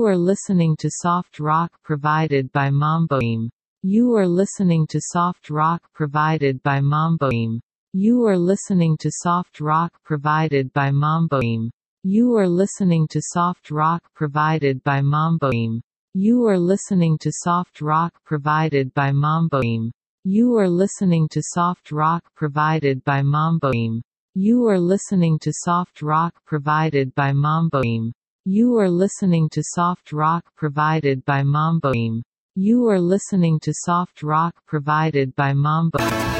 You are listening to soft rock provided by Mamboim. You are listening to soft rock provided by Mamboim. You are listening to soft rock provided by Mamboim. You are listening to soft rock provided by Mamboim. You are listening to soft rock provided by Mamboim. You are listening to soft rock provided by Mamboim. You are listening to soft rock provided by Mamboim. You are listening to soft rock provided by Mamboim. You are listening to soft rock provided by Mamboim.